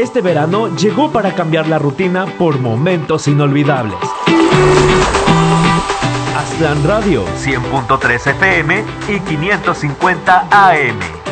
Este verano llegó para cambiar la rutina por momentos inolvidables. Aztlán Radio 100.3 FM y 550 AM.